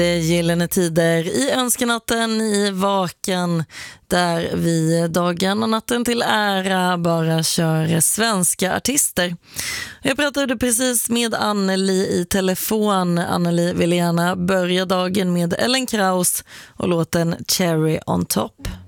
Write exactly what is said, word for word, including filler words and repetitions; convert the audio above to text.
Gyllene tider i önskanatten i Vaken, där vi dagen och natten till ära bara kör svenska artister. Jag pratade precis med Anneli i telefon. Anneli vill gärna börja dagen med Ellen Krauss och låten Cherry on top.